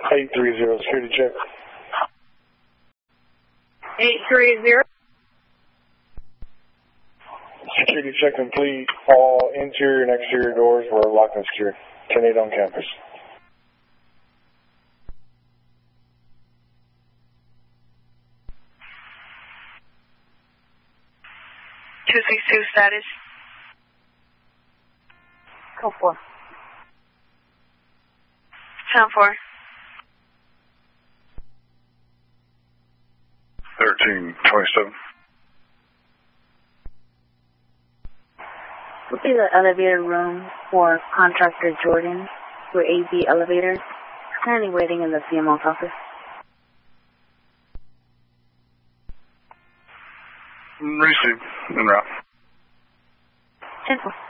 830, security check. 830. Security check complete. All interior and exterior doors were locked and secured. 10-8 on campus. 262 status. Code 4. 10-4. 1327. Would be the elevator room for contractor Jordan for AV Elevators. He's currently waiting in the CMO's office. Receive. En route. 10-4.